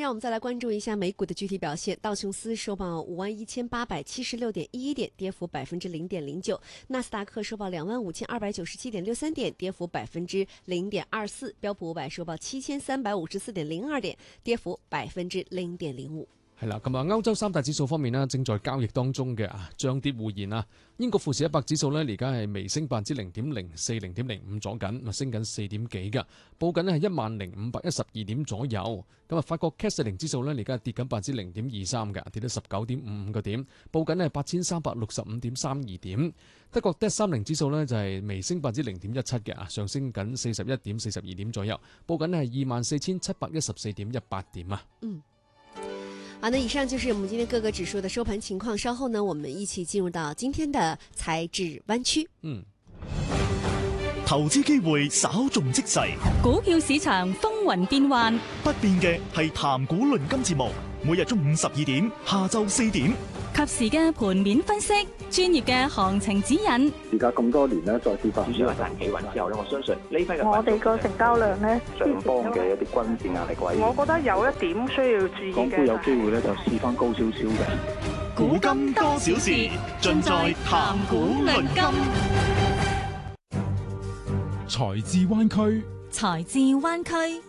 让我们再来关注一下美股的具体表现。道琼斯收报51876.11点，跌幅0.09%；纳斯达克收报25297.63点，跌幅0.24%；标普500收報7354.02點，跌幅0.05%。 係啦，咁歐洲三大指數方面呢，正在交易當中嘅漲跌互現啊。英國富時100指數呢，而家係微升0.04%、0.05左緊，升緊4點幾㗎，報緊呢係10,512點左右。咁法國 CAC 40指數呢，而家跌緊0.23%㗎，跌到19.55個點，報緊呢係8365.32點。德國 DAX 30指數呢，就係微升0.17%嘅，上升緊41.42點左右，報緊呢係24,714.18點啊。 好，那以上就是我們今天各個指數的收盤情況。稍後呢，我們一起進入到今天的財智灣區。 投資機會稍縱即逝， 股票市場風雲變幻， 不變嘅係談股論金節目，每日中午12點，下晝4點， 及時嘅盤面分析，專業嘅行情指引。 而家咁多年咧，再跌翻， 主要係賺企穩之後咧，我相信呢批嘅我哋個成交量咧， 上方嘅一啲均線壓力位， 我覺得有一點需要注意嘅。 港股有機會咧就試翻高少少嘅。 古今多少事，盡在談股論金。財智灣區， 財智灣區。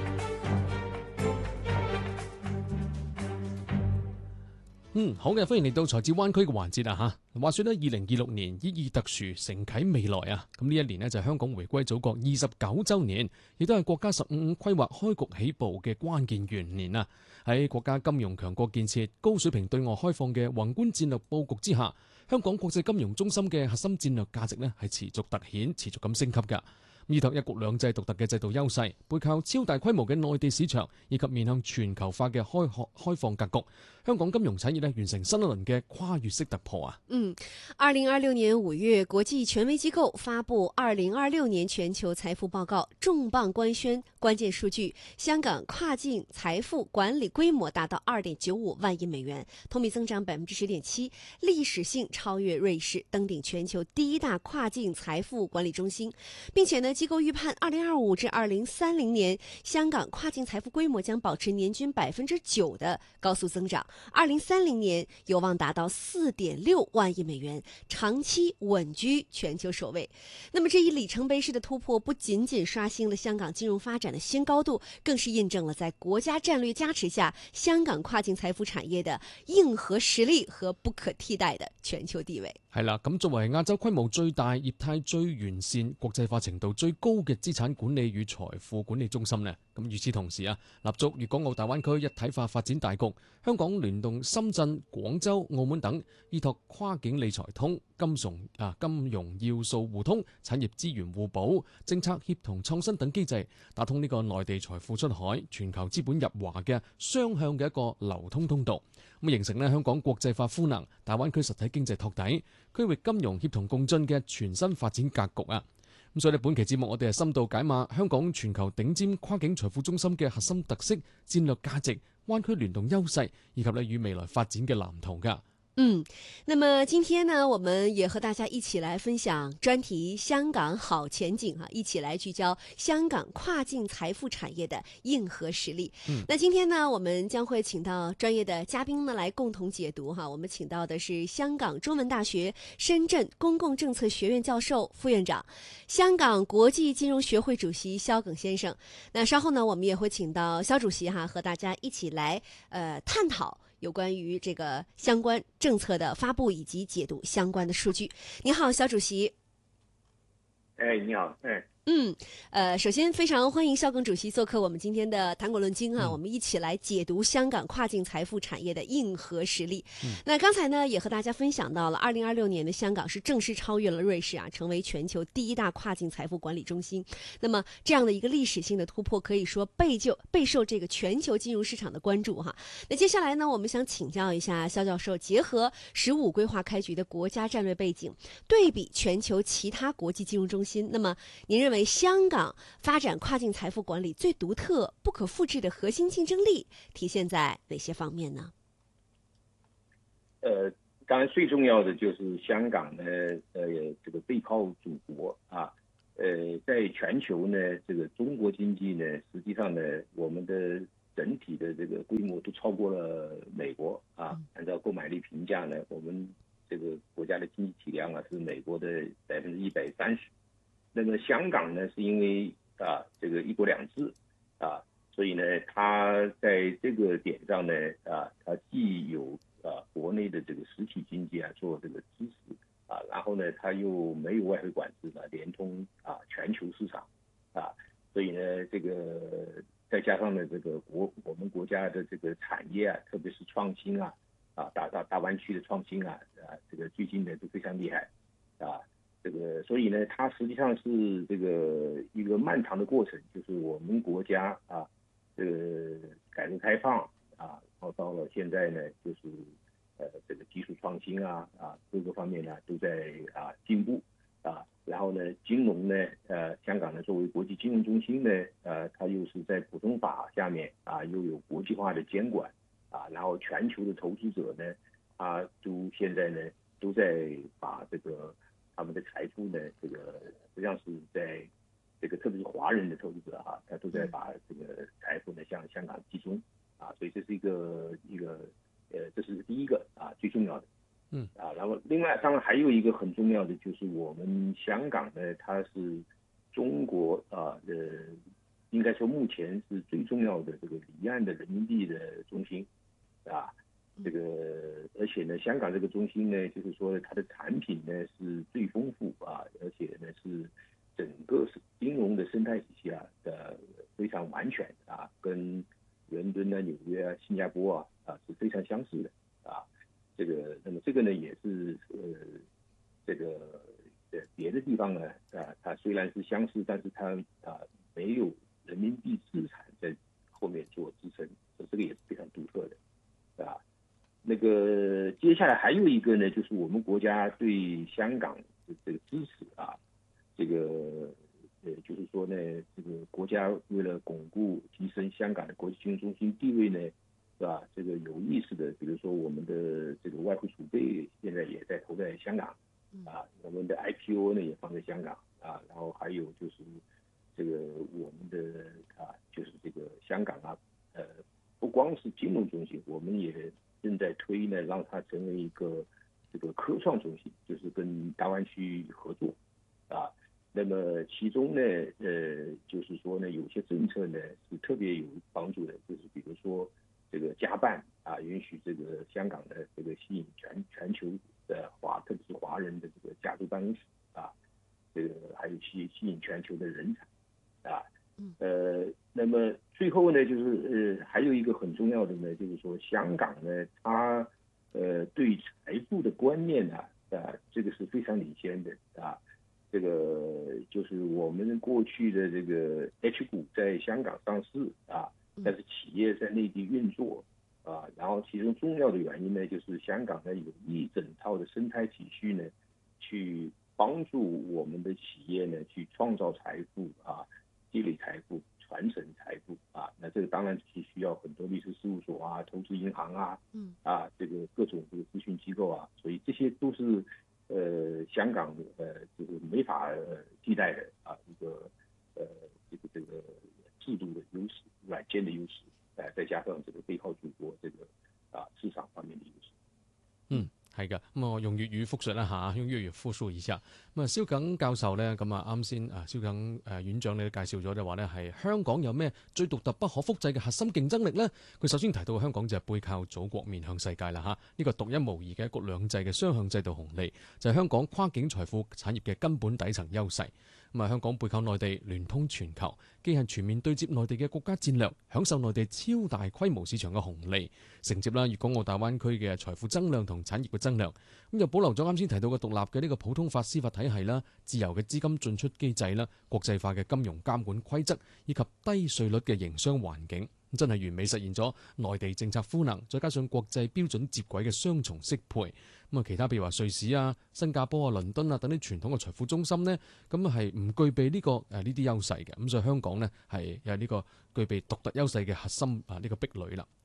好嘅，歡迎嚟到財智灣區嘅環節啊嚇。話說呢，2026年意義特殊，承啟未來啊。咁呢一年呢，就係香港回歸祖國29週年，亦都係國家15規劃開局起步嘅關鍵元年啊。喺國家金融強國建設、高水平對外開放嘅宏觀戰略佈局之下，香港國際金融中心嘅核心戰略價值呢係持續凸顯、持續咁升級㗎。依託一國兩制獨特嘅制度優勢，背靠超大規模嘅內地市場，以及面向全球化嘅開放格局，香港金融產業呢完成新一輪嘅跨越式突破啊 ！2026年5月，國際權威機構發布2026年全球財富報告，重磅官宣關鍵數據：香港跨境財富管理規模達到2.95萬億美元，同比增長10.7%，歷史性超越瑞士，登頂全球第一大跨境財富管理中心，並且呢，機構預判2025至2030年，香港跨境財富規模將保持年均9%的高速增長，2030年有望達到4.6萬億美元，長期穩居全球首位。那麼這一里程碑式的突破，不僅僅刷新了香港金融發展的新高度，更是印證了在國家戰略加持下，香港跨境財富產業的硬核實力和不可替代的全球地位。 係啦，咁作為亞洲規模最大、業態最完善、國際化程度最高嘅資產管理與財富管理中心呢，咁與此同時啊，立足粵港澳大灣區一體化發展大局，香港聯動深圳、廣州、澳門等，依託跨境理財通、金融要素互通、產業資源互補、政策協同創新等機制，打通呢個內地財富出海、全球資本入華嘅雙向嘅一個流通通道，咁形成呢香港國際化賦能、大灣區實體經濟托底、區域金融協同共進嘅全新發展格局啊！咁所以本期節目我哋係深度解碼香港全球頂尖跨境財富中心嘅核心特色、戰略價值、灣區聯動優勢以及與未來發展嘅藍圖㗎。 那麼今天呢，我們也和大家一起來分享專題香港好前景一起來聚焦香港跨境財富產業的硬核實力。那今天呢，我們將會請到專業的嘉賓呢來共同解讀我們請到的是香港中文大學深圳公共政策學院教授、副院長，香港國際金融學會主席蕭耿先生。那稍後呢，我們也會請到蕭主席和大家一起來探討有關於這個相關政策的發布以及解讀相關的數據。你好，蕭主席。 你好。 首先非常歡迎蕭耿主席做客我們今天的談股論金我們一起來解讀香港跨境財富產業的硬核實力。那剛才呢也和大家分享到了2026年的香港是正式超越了瑞士成為全球第一大跨境財富管理中心。那麼這樣的一個歷史性的突破，可以說備受這個全球金融市場的關注那接下來呢，我們想請教一下蕭教授，結合15規劃開局的國家戰略背景，對比全球其他國際金融中心，那麼您認為香港發展跨境財富管理最獨特、不可複製的核心競爭力體現在哪些方面呢？ 當然最重要的就是香港呢，這個背靠祖國在全球呢，這個中國經濟呢，實際上呢，我們的整体的这个规模都超过了美国啊。按照购买力评价呢，我们这个国家的经济体量啊是美国的130%。那么香港呢，是因为这个一国两制啊，所以呢，它在这个点上呢它既有国内的这个实体经济做这个支持然后呢，它又没有外汇管制连通全球市场所以呢，这个再加上呢，这个我们国家的这个产业特别是创新大湾区的创新这个最近呢都非常厉害这个所以呢，它实际上是这个一个漫长的过程，就是我们国家这个改革开放然后到了现在呢，就是这个技术创新各个方面呢都在进步然后呢，金融呢香港呢作为国际金融中心呢它又是在普通法下面又有国际化的监管然后全球的投资者呢都现在呢都在把这个他们的财富呢这个实际上是在这个特别是华人的投资者他都在把这个财富呢向香港集中所以这是一个这是第一个最重要的然后另外当然还有一个很重要的就是我们香港呢，它是中国应该说目前是最重要的这个离岸的人民币的中心这个而且呢，香港这个中心呢，就是说它的产品呢是最丰富而且呢是整个金融的生态体系非常完全跟伦敦纽约新加坡是非常相似的这个那么这个呢也是这个别的地方呢它虽然是相似，但是它没有人民币资产在后面做支撑，这个也是非常独特的那个接下来还有一个呢，就是我们国家对香港的这个支持这个就是说呢，这个国家为了巩固提升香港的国际金融中心地位呢这个有意识的，比如说我们的这个外汇储备现在也在投在香港我们的 IPO 呢也放在香港然后还有就是这个我们的就是这个香港不光是金融中心，我们也正在推呢，让它成为一个这个科创中心，就是跟大湾区合作那么其中呢就是说呢，有些政策呢是特别有帮助的，就是比如说这个家办允许这个香港的这个吸引全球的特别是华人的这个家族办公室这个还有吸引全球的人才那么最后呢，就是还有一个很重要的呢，就是说香港呢，它对财富的观念这个是非常领先的这个就是我们过去的这个 H 股在香港上市但是企业在内地运作然后其中重要的原因呢，就是香港呢有一整套的生态体系呢，去帮助我们的企业呢去创造财富积累财富、传承财富那这个当然是需要很多律师事务所投资银行这个各种这个咨询机构所以这些都是香港这个没法替代的一个这个制度的优势、软件的优势再加上这个背靠祖國這個市場方面的優勢。 係㗎，咁我用粵語復述啦嚇，用粵語復述一下。咁蕭耿教授咧，咁啱先蕭耿院長你都介紹咗就話咧，係香港有咩最獨特不可複製嘅核心競爭力咧？佢首先提到香港就係背靠祖國面向世界啦嚇，呢個獨一無二嘅一國兩制嘅雙向制度紅利，就係香港跨境財富產業嘅根本底層優勢。香港背靠內地聯通全球，既係全面對接內地嘅國家戰略，享受內地超大規模市場嘅紅利，承接啦粵港澳大灣區嘅財富增量同產業嘅增量。咁又保留咗啱先提到嘅獨立嘅呢個普通法司法體系啦，自由嘅資金進出機制啦，國際化嘅金融監管規則，以及低稅率嘅營商環境。真係完美實現咗內地政策賦能，再加上國際標準接軌嘅雙重適配。其他譬如話瑞士新加坡倫敦等啲傳統嘅財富中心呢，咁係唔具備呢啲優勢嘅。咁所以香港呢係有呢個具備獨特優勢嘅核心呢個壁壘啦。咁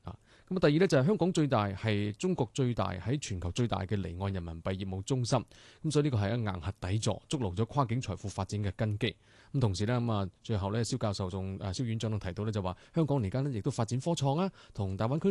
咁第二呢，就係香港最大係中國最大喺全球最大嘅離岸人民幣業務中心，咁所以呢個係一硬核底座，築牢咗跨境財富發展嘅根基。咁同時呢，最後呢，蕭教授蕭院長仲提到呢，就話香港而家呢亦都發展科創啊，同大灣區